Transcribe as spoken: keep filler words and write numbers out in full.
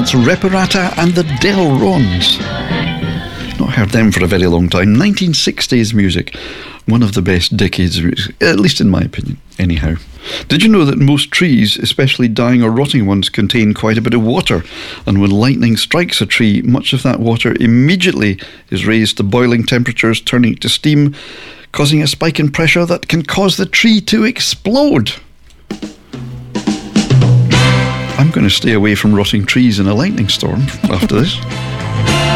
Dance Reparata and the Delrons. Not heard them for a very long time. nineteen sixties music. One of the best decades of music, at least in my opinion, anyhow. Did you know that most trees, especially dying or rotting ones, contain quite a bit of water? And when lightning strikes a tree, much of that water immediately is raised to boiling temperatures, turning it to steam, causing a spike in pressure that can cause the tree to explode. I'm going to stay away from rotting trees in a lightning storm after this.